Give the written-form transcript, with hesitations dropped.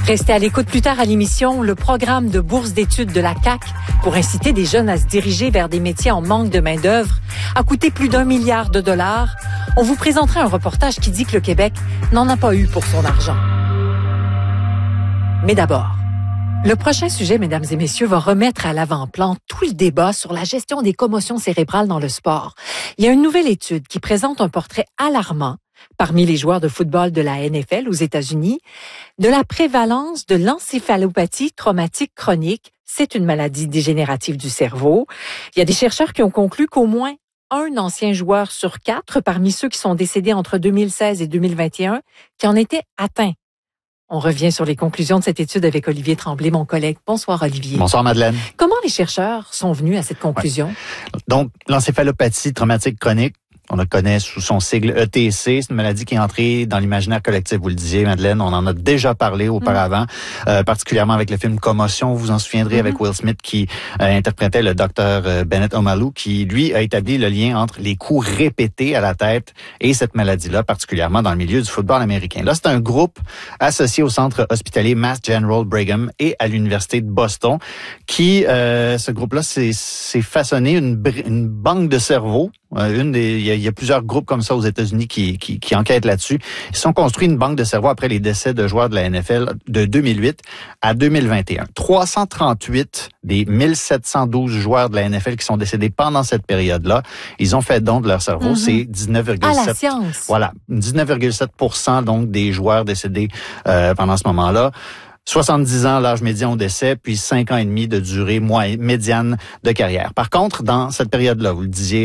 Restez à l'écoute plus tard à l'émission, le programme de bourse d'études de la CAQ pour inciter des jeunes à se diriger vers des métiers en manque de main-d'œuvre a coûté plus d'1 milliard de dollars. On vous présentera un reportage qui dit que le Québec n'en a pas eu pour son argent. Mais d'abord, le prochain sujet, mesdames et messieurs, va remettre à l'avant-plan tout le débat sur la gestion des commotions cérébrales dans le sport. Il y a une nouvelle étude qui présente un portrait alarmant parmi les joueurs de football de la NFL aux États-Unis de la prévalence de l'encéphalopathie traumatique chronique. C'est une maladie dégénérative du cerveau. Il y a des chercheurs qui ont conclu qu'au moins un ancien joueur sur 4 parmi ceux qui sont décédés entre 2016 et 2021 qui en était atteint. On revient sur les conclusions de cette étude avec Olivier Tremblay, mon collègue. Bonsoir, Olivier. Bonsoir, Madeleine. Comment les chercheurs sont venus à cette conclusion? Ouais. Donc, l'encéphalopathie traumatique chronique, on la connaît sous son sigle ETC. C'est une maladie qui est entrée dans l'imaginaire collectif, vous le disiez, Madeleine. On en a déjà parlé auparavant, particulièrement avec le film Commotion. Vous vous en souviendrez avec Will Smith qui interprétait le docteur Bennett Omalu, qui, lui, a établi le lien entre les coups répétés à la tête et cette maladie-là, particulièrement dans le milieu du football américain. Là, c'est un groupe associé au centre hospitalier Mass General Brigham et à l'Université de Boston qui, ce groupe-là, s'est façonné une banque de cerveau. Il y a plusieurs groupes comme ça aux États-Unis qui enquêtent là-dessus. Ils se sont construits une banque de cerveau après les décès de joueurs de la NFL de 2008 à 2021. 338 des 1712 joueurs de la NFL qui sont décédés pendant cette période-là, ils ont fait don de leur cerveau. C'est 19,7. À la science. Voilà, 19,7% donc des joueurs décédés pendant ce moment-là. 70 ans, l'âge médian au décès, puis 5 ans et demi de durée médiane de carrière. Par contre, dans cette période-là, vous le disiez,